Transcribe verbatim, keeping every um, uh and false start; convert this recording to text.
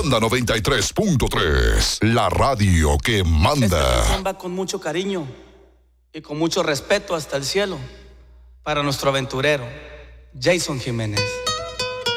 Ronda noventa y tres punto tres, la radio que manda. Esta canción va con mucho cariño y con mucho respeto hasta el cielo para nuestro aventurero, Jason Jiménez.